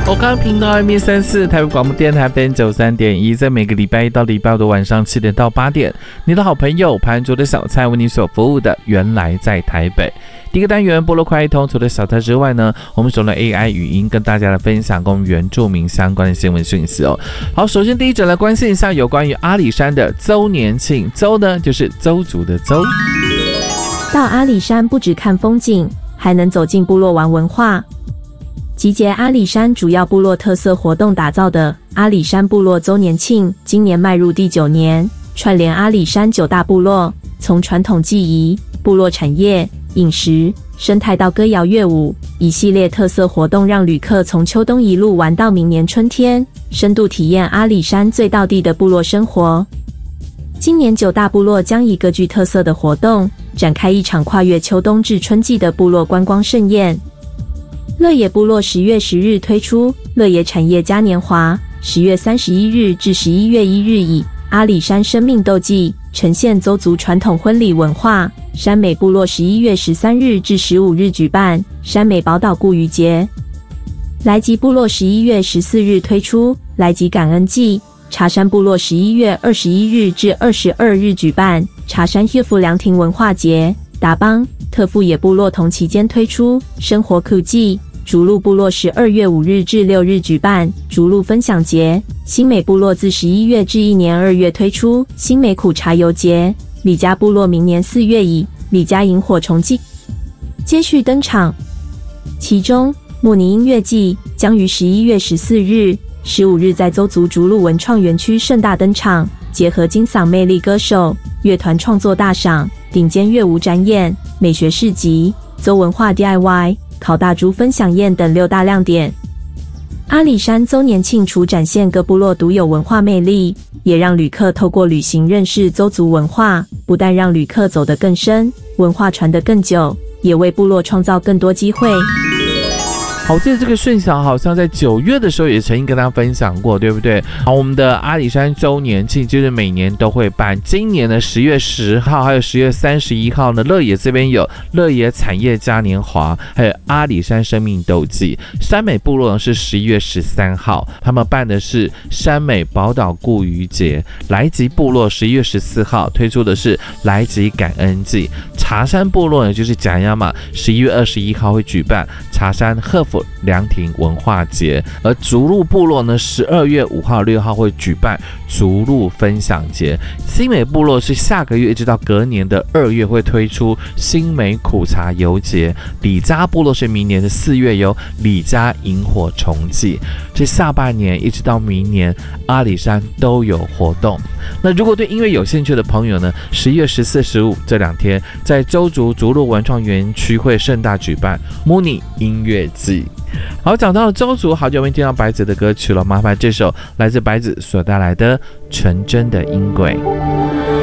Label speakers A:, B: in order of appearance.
A: 我刚频道234台北广播电台FM 93.1，在每个礼拜一到礼拜五的晚上7点到8点，你的好朋友潘卓的小菜为你所服务的原来在台北。第一个单元部落快一通，除了小菜之外呢，我们使用了 AI 语音跟大家来分享跟我们原住民相关的新闻讯息哦。好，首先第一则来关心一下有关于阿里山的周年庆，周呢就是邹族的邹。
B: 到阿里山不只看风景，还能走进部落玩文化。集结阿里山主要部落特色活动打造的阿里山部落周年庆，今年迈入第9年，串联阿里山9大部落，从传统技艺、部落产业、饮食、生态到歌谣乐舞，一系列特色活动让旅客从秋冬一路玩到明年春天，深度体验阿里山最道地的部落生活。今年9大部落将以各具特色的活动，展开一场跨越秋冬至春季的部落观光盛宴。乐野部落10月10日推出乐野产业嘉年华，10月31日至11月1日以阿里山生命斗技呈现邹族传统婚礼文化。山美部落11月13日至15日举办山美宝岛顾渔节。来吉部落11月14日推出来吉感恩祭。茶山部落11月21日至22日举办茶山岳父凉亭文化节。达邦特富野部落同期间推出生活苦祭。竹鹿部落12月5日至6日举办竹鹿分享节。新美部落自11月至1年2月推出新美苦茶游节。李家部落明年4月以李家萤火虫祭接续登场，其中慕尼音乐季将于11月14日、15日在邹族竹鹿文创园区盛大登场，结合金嗓魅力歌手、乐团创作大赏、顶尖乐舞展演、美学市集、邹文化 DIY、烤大猪分享宴等6大亮点。阿里山邹年庆除展现各部落独有文化魅力，也让旅客透过旅行认识邹族文化，不但让旅客走得更深，文化传得更久，也为部落创造更多机会。
A: 好，我记得这个顺祥好像在9月的时候也曾经跟大家分享过，对不对？好，我们的阿里山周年庆就是每年都会办，今年的10月10号还有10月31号呢，乐野这边有乐野产业嘉年华，还有阿里山生命斗技。山美部落呢是11月13号，他们办的是山美宝岛顾渔节。来吉部落11月14号推出的是来吉感恩祭。茶山部落呢就是甲亚马11月21号会举办茶山贺福凉亭文化节，而竹鹿部落呢12月5号6号会举办竹鹿分享节。新美部落是下个月一直到隔年的2月会推出新美苦茶游节。李家部落是明年的4月有李家萤火虫祭。这下半年一直到明年阿里山都有活动。那如果对音乐有兴趣的朋友呢，11月14、15这2天在邹族竹鹿文创园区会盛大举办 Muni 音乐季。好，讲到了邹族，好久没听到白子的歌曲了，麻烦这首来自白子所带来的纯真的音轨。